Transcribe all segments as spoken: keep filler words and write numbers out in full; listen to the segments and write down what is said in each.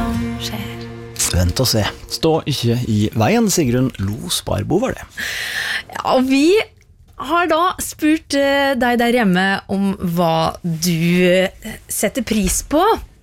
skjer? Vent og se. Stå ikke i veien, Sigrun Lo Sparbo var det. Ja, og vi har da spurt eh, deg der hjemme om hva du eh, setter pris på.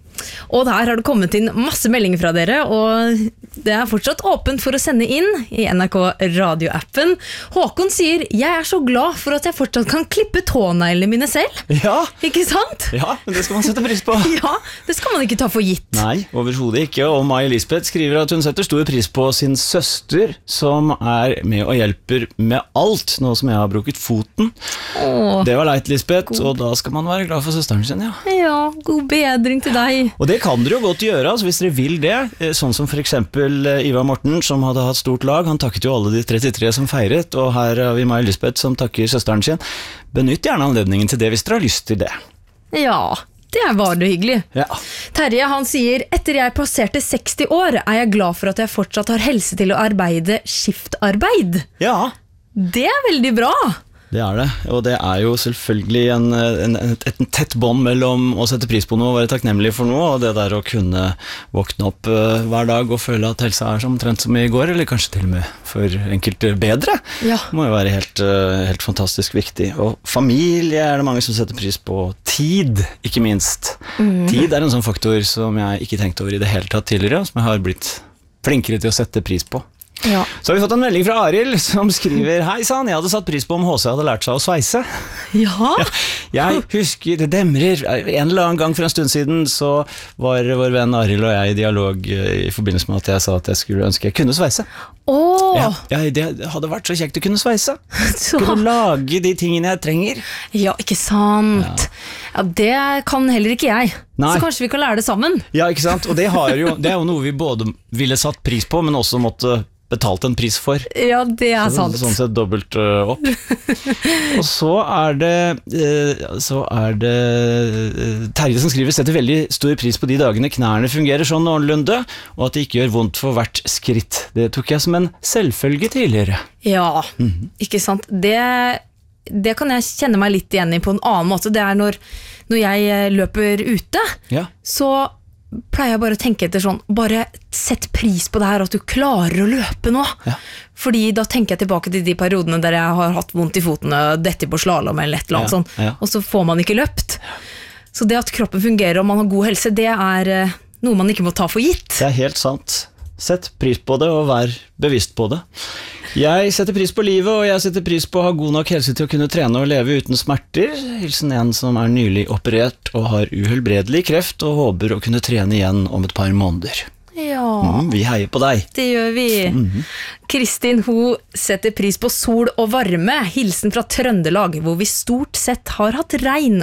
Og der har det kommet inn masse meldinger fra dere, og det er fortsatt åpent for å sende inn i N R K radioappen. Håkon sier, jeg er så glad for at jeg fortsatt kan klippe tåneglene mine selv. Ja, Ikke sant? ja, men det skal man sette pris på. Ja, det skal man ikke ta for gitt. Nei, overhodet ikke. Og Mai Lisbeth skriver at hun setter stor pris på sin søster, som er med og hjelper med alt, nå som jeg har brukket foten. Åh, Det var leit, Lisbeth, og da skal man være glad for søsteren sin, ja. ja, god bedring til deg. Og det kan dere jo godt gjøre, altså, hvis dere vil det. Eh, Sånn som for eksempel eh, Ivar Morten, som hadde hatt stort lag. Han takket jo alle de trettitre som feiret, og her har vi Mai Lisbeth som takker søsteren sin. Benytt gjerne anledningen til det hvis dere har lyst til det. Ja, det var det hyggelig. Ja. Terje han sier, etter jeg passerte seksti år, er jeg glad for at jeg fortsatt har helse til å arbeide skiftarbeid. Ja, Det er veldig bra. det er det. Og det er jo selvfølgelig en, en, et, et tett bånd mellom å sette pris på noe og være takknemlig for noe, og det der å kunne våkne opp uh, hver dag og føle at helsa er som omtrent som i går, eller kanskje til og med for enkelte bedre, Ja. må jo være helt, uh, helt fantastisk viktig. Og familie er det mange som setter pris på. Tid, ikke minst. Tid er en sånn faktor som jeg ikke tenkte over i det hele tatt tidligere, som jeg har blitt flinkere til å sette pris på. Ja. Så har vi fått en melding fra Arild som skriver, hei sann, jeg hadde satt pris på om H C hadde lært seg å sveise. Ja. Jeg husker, det demrer, en eller annen gang for en stund siden så var vår venn Arild og jeg i dialog i forbindelse med at jeg sa at jeg skulle ønske jeg kunne sveise. Åh, Ja, jeg, det hadde vært så kjekt å kunne sveise. så. Kunne lage de tingene jeg trenger. Ja, ikke sant. Ja, det kan heller ikke jeg. Nei. Så kanskje vi kan lære det sammen. Ja, ikke sant? Og det, har jo, det er jo noe vi både ville satt pris på, men også måtte betalt en pris for. Ja, det er Så, sant. sånn sett dobbelt uh, opp. Og så er det uh, Så er det uh, Terje som skriver, setter veldig stor pris på de dagene knærne fungerer sånn noenlunde, og at det ikke gjør vondt for hvert skritt. Det tok jeg som en selvfølge tidligere. Ja, ikke sant. Det, det kan jeg kjenne meg litt igjen i på en annen måte. Det er når, når jeg eh, løper ute, Ja, så pleier jeg bare å tenke etter sånn, bare sett pris på det her at du klarer å løpe nå. Ja. Fordi da tenker jeg tilbake til de periodene der jeg har hatt vondt i fotene, dette på slalom eller et eller annet Ja, sånt, ja. og så får man ikke løpt. Så det at kroppen fungerer og man har god helse, det er eh, noe man ikke må ta for gitt. det er helt sant. Sett pris på det og vær bevisst på det. Jeg setter pris på livet, og jeg setter pris på å ha god nok helse til å kunne trene og leve uten smerter. Hilsen en som er nylig operert og har uhelbredelig kreft og håper å kunne trene igjen om et par måneder. Ja, Mm, vi heier på deg. det gjør vi. Kristin, hun setter pris på sol og varme. Hilsen fra Trøndelag, hvor vi stort sett har hatt regn